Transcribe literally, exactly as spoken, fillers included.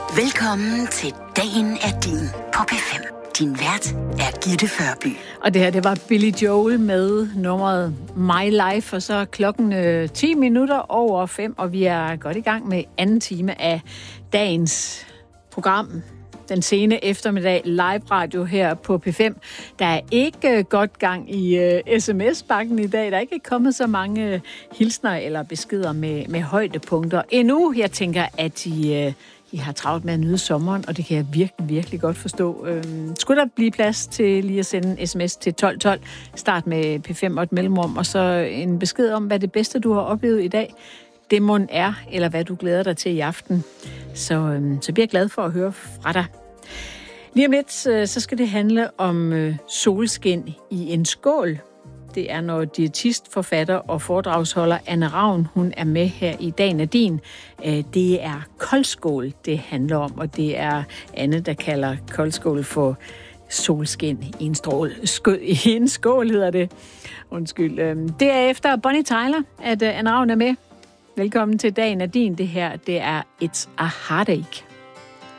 Velkommen til Dagen er din på P fem. Din vært er Gitte Førby. Og det her, det var Billy Joel med nummeret My Life, og så er klokken øh, ti minutter over fem, og vi er godt i gang med anden time af dagens program. Den sene eftermiddag live radio her på P fem. Der er ikke øh, godt gang i øh, sms-bakken i dag. Der er ikke kommet så mange øh, hilsner eller beskeder med, med højdepunkter endnu. Jeg tænker, at I... Øh, I har travlt med at nyde sommeren, og det kan jeg virkelig, virkelig godt forstå. Øhm, skulle der blive plads til lige at sende en sms til tolv tolv, start med P fem og et mellemrum, og så en besked om, hvad det bedste, du har oplevet i dag, det mon er, eller hvad du glæder dig til i aften. Så, øhm, så bliver jeg glad for at høre fra dig. Lige om lidt, så skal det handle om øh, solskin i en skål. Det er, når diætist, forfatter og foredragsholder Anne Ravn, hun er med her i Dagen er din. Det er koldskål, det handler om, og det er Anne, der kalder koldskål for solskin i en, strål, skød, i en skål, hedder det. Undskyld. Det er efter Bonnie Tyler, at Anne Ravn er med. Velkommen til Dagen er din. Det her, det er It's a Heartache.